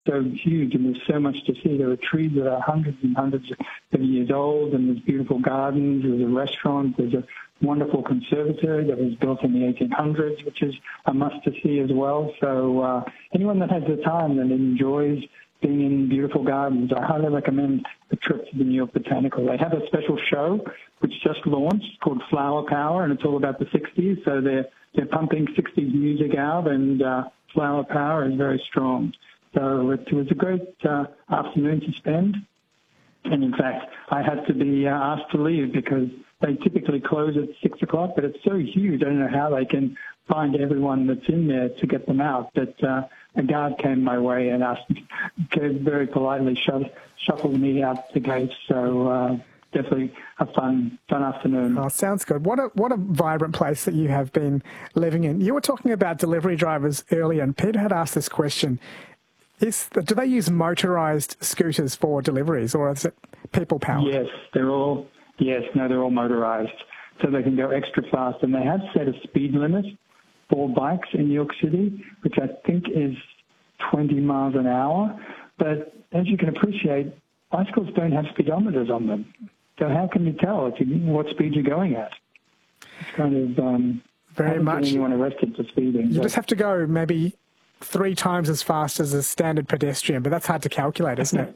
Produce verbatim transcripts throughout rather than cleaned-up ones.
so huge, and there's so much to see. There are trees that are hundreds and hundreds of years old, and there's beautiful gardens. There's a restaurant. There's a wonderful conservatory that was built in the eighteen hundreds, which is a must to see as well. So uh, anyone that has the time and enjoys being in beautiful gardens, I highly recommend a trip to the New York Botanical. They have a special show which just launched called Flower Power, and it's all about the sixties. So they're they're pumping sixties music out, and uh, Flower Power is very strong. So it was a great uh, afternoon to spend. And in fact, I had to be uh, asked to leave because they typically close at six o'clock, but it's so huge. I don't know how they can find everyone that's in there to get them out. But uh, a guard came my way and asked, very politely shuffled me out the gate. So uh, definitely a fun, fun afternoon. Oh, sounds good. What a what a vibrant place that you have been living in. You were talking about delivery drivers earlier, and Peter had asked this question. Is, do they use motorised scooters for deliveries, or is it people-powered? Yes, they're all, yes, no, they're all motorised, so they can go extra fast. And they have set a speed limit for bikes in New York City, which I think is twenty miles an hour. But as you can appreciate, bicycles don't have speedometers on them. So how can you tell if you, what speed you're going at? It's kind of... Um, Very much. Anyone arrested for speeding. You so. just have to go maybe three times as fast as a standard pedestrian, but that's hard to calculate, isn't it?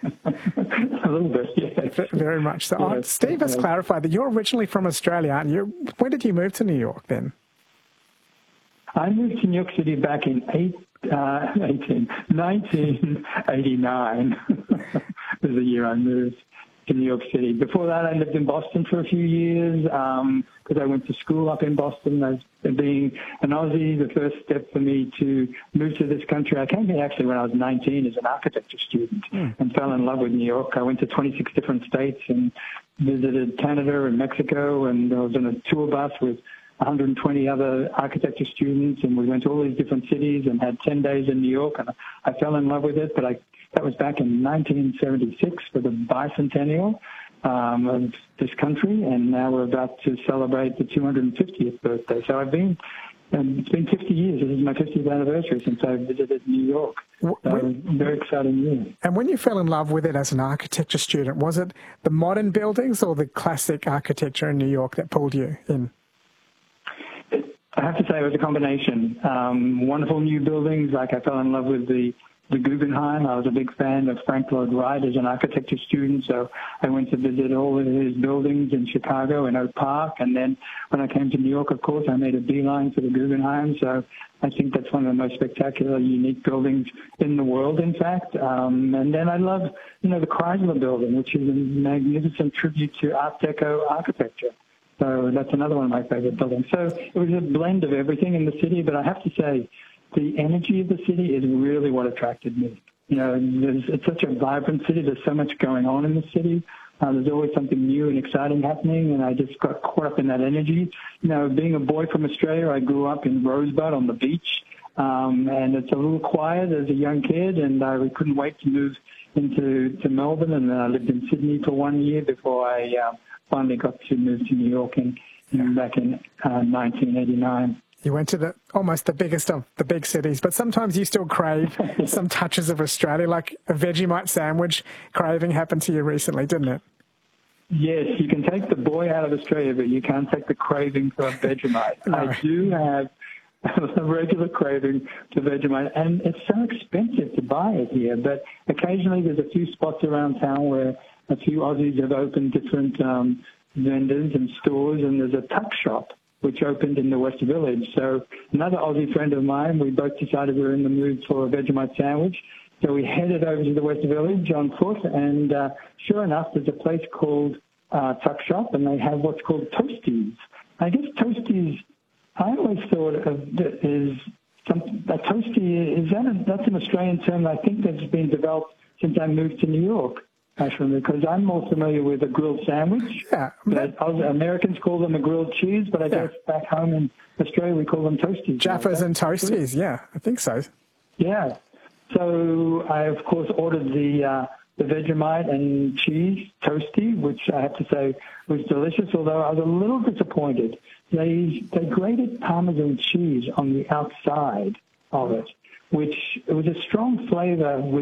A little bit, yeah. Very much so. Yes, oh, Steve has yes. clarified that you're originally from Australia, aren't you? When did you move to New York then? I moved to New York City back in eight, uh, eighteen, nineteen eighty-nine was the year I moved to New York City. Before that, I lived in Boston for a few years because um, I went to school up in Boston. As being an Aussie, the first step for me to move to this country, I came here actually when I was nineteen as an architecture student mm. and fell in love with New York. I went to twenty-six different states and visited Canada and Mexico, and I was on a tour bus with one hundred twenty other architecture students, and we went to all these different cities and had ten days in New York, and I fell in love with it. But I, that was back in nineteen seventy-six for the bicentennial um, of this country, and now we're about to celebrate the two hundred fiftieth birthday. So I've been, um, it's been fifty years. This is my fiftieth anniversary since I visited New York. So when, very exciting year. And when you fell in love with it as an architecture student, was it the modern buildings or the classic architecture in New York that pulled you in? I have to say it was a combination. Um, wonderful new buildings, like I fell in love with the, the Guggenheim. I was a big fan of Frank Lloyd Wright as an architecture student, so I went to visit all of his buildings in Chicago in Oak Park. And then when I came to New York, of course, I made a beeline for the Guggenheim. So I think that's one of the most spectacular, unique buildings in the world, in fact. Um, and then I love, you know, the Chrysler Building, which is a magnificent tribute to Art Deco architecture. So that's another one of my favorite buildings. So it was a blend of everything in the city, but I have to say the energy of the city is really what attracted me. You know, there's, it's such a vibrant city. There's so much going on in the city. Uh, there's always something new and exciting happening, and I just got caught up in that energy. You know, being a boy from Australia, I grew up in Rosebud on the beach, um, and it's a little quiet as a young kid, and I couldn't wait to move into to Melbourne, and then I lived in Sydney for one year before I uh, finally got to move to New York in, in back in uh, nineteen eighty-nine. You went to the almost the biggest of the big cities, but sometimes you still crave some touches of Australia, like a Vegemite sandwich craving happened to you recently, didn't it? Yes, you can take the boy out of Australia, but you can't take the craving for Vegemite. No. I do have a regular craving for Vegemite, and it's so expensive to buy it here, but occasionally there's a few spots around town where a few Aussies have opened different um, vendors and stores, and there's a tuck shop which opened in the West Village. So another Aussie friend of mine, we both decided we were in the mood for a Vegemite sandwich. So we headed over to the West Village on foot, and uh, sure enough, there's a place called uh, Tuck Shop, and they have what's called Toasties. I guess Toasties, I always thought of it as some, a toasty, is that a, that's an Australian term I think that's been developed since I moved to New York. Actually, because I'm more familiar with a grilled sandwich. Yeah. But Americans call them a grilled cheese, but I yeah. guess back home in Australia we call them toasties. Jaffas and toasties, yeah, I think so. Yeah. So I, of course, ordered the uh, the Vegemite and cheese toasty, which I have to say was delicious, although I was a little disappointed. They, they grated Parmesan cheese on the outside of it, which it was a strong flavour with